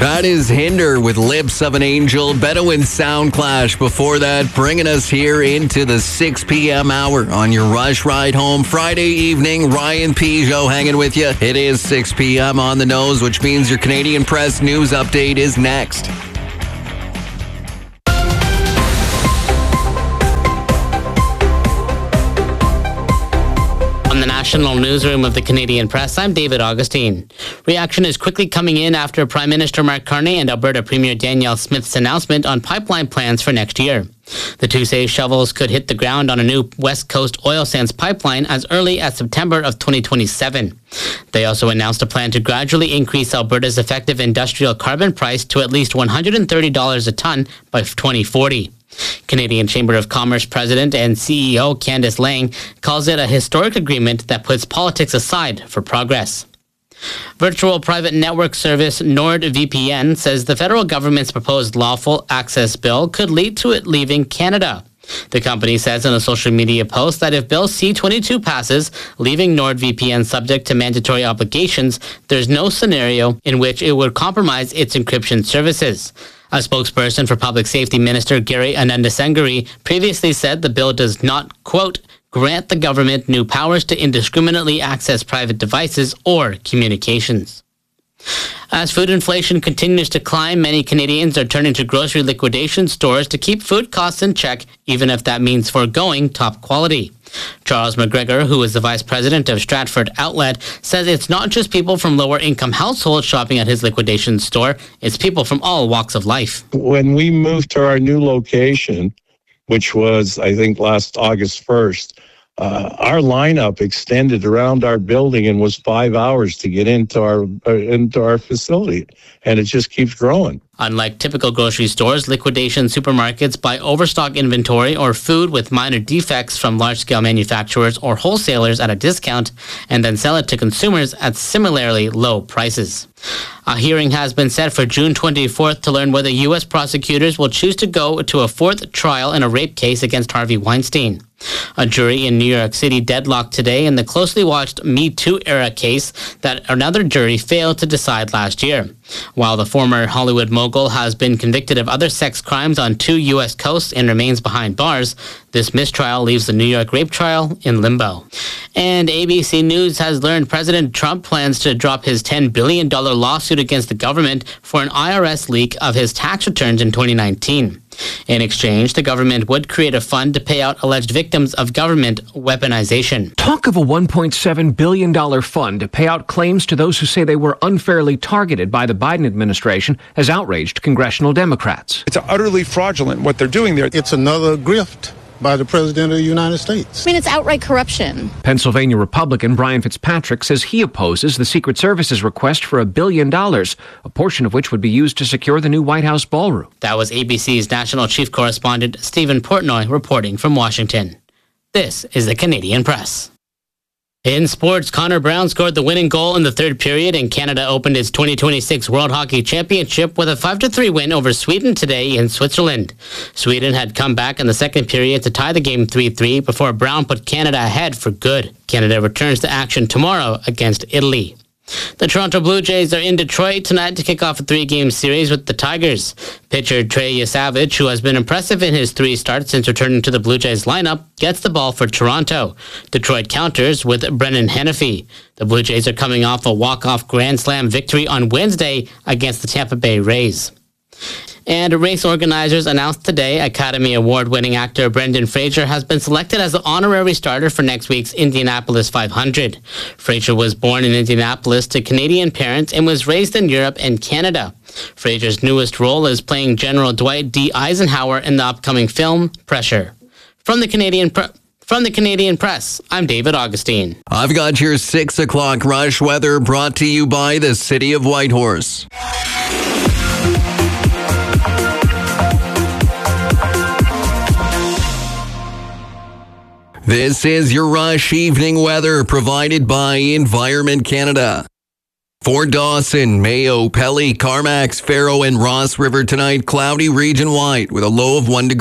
That is Hinder with Lips of an Angel. Beto and Sound Clash before that, bringing us here into the 6 p.m. hour on your Rush Ride Home. Friday evening, Ryan Peugeot hanging with you. It is 6 p.m. on the nose, which means your Canadian Press news update is next. From the National Newsroom of the Canadian Press, I'm David Augustine. Reaction is quickly coming in after Prime Minister Mark Carney and Alberta Premier Danielle Smith's announcement on pipeline plans for next year. The two say shovels could hit the ground on a new West Coast oil sands pipeline as early as September of 2027. They also announced a plan to gradually increase Alberta's effective industrial carbon price to at least $130 a ton by 2040. Canadian Chamber of Commerce President and CEO Candice Lang calls it a historic agreement that puts politics aside for progress. Virtual private network service NordVPN says the federal government's proposed lawful access bill could lead to it leaving Canada. The company says in a social media post that if Bill C-22 passes, leaving NordVPN subject to mandatory obligations, there's no scenario in which it would compromise its encryption services. A spokesperson for Public Safety Minister Gary Anandasengari previously said the bill does not, quote, grant the government new powers to indiscriminately access private devices or communications. As food inflation continues to climb, many Canadians are turning to grocery liquidation stores to keep food costs in check, even if that means foregoing top quality. Charles McGregor, who is the vice president of Stratford Outlet, says it's not just people from lower-income households shopping at his liquidation store, it's people from all walks of life. When we moved to our new location, which was, I think, last August 1st, our lineup extended around our building and was 5 hours to get into our facility, and it just keeps growing. Unlike typical grocery stores, liquidation supermarkets buy overstock inventory or food with minor defects from large-scale manufacturers or wholesalers at a discount and then sell it to consumers at similarly low prices. A hearing has been set for June 24th to learn whether U.S. prosecutors will choose to go to a fourth trial in a rape case against Harvey Weinstein. A jury in New York City deadlocked today in the closely watched Me Too era case that another jury failed to decide last year. While the former Hollywood mogul has been convicted of other sex crimes on 2 U.S. coasts and remains behind bars, this mistrial leaves the New York rape trial in limbo. And ABC News has learned President Trump plans to drop his $10 billion lawsuit against the government for an IRS leak of his tax returns in 2019. In exchange, the government would create a fund to pay out alleged victims of government weaponization. Talk of a $1.7 billion fund to pay out claims to those who say they were unfairly targeted by the Biden administration has outraged congressional Democrats. It's utterly fraudulent what they're doing there. It's another grift by the President of the United States. I mean, it's outright corruption. Pennsylvania Republican Brian Fitzpatrick says he opposes the Secret Service's request for $1 billion, a portion of which would be used to secure the new White House ballroom. That was ABC's national chief correspondent Stephen Portnoy reporting from Washington. This is the Canadian Press. In sports, Connor Brown scored the winning goal in the third period, and Canada opened its 2026 World Hockey Championship with a 5-3 win over Sweden today in Switzerland. Sweden had come back in the second period to tie the game 3-3 before Brown put Canada ahead for good. Canada returns to action tomorrow against Italy. The Toronto Blue Jays are in Detroit tonight to kick off a 3-game series with the Tigers. Pitcher Trey Yasavage, who has been impressive in his 3 starts since returning to the Blue Jays lineup, gets the ball for Toronto. Detroit counters with Brennan Hennefy. The Blue Jays are coming off a walk-off Grand Slam victory on Wednesday against the Tampa Bay Rays. And race organizers announced today Academy Award-winning actor Brendan Fraser has been selected as the honorary starter for next week's Indianapolis 500. Fraser was born in Indianapolis to Canadian parents and was raised in Europe and Canada. Fraser's newest role is playing General Dwight D. Eisenhower in the upcoming film Pressure. From the Canadian Press, I'm David Augustine. I've got your 6 o'clock rush weather brought to you by the City of Whitehorse. This is your Rush evening weather provided by Environment Canada. For Dawson, Mayo, Pelly, Carmacks, Faro, and Ross River tonight, cloudy region-wide with a low of 1 degree.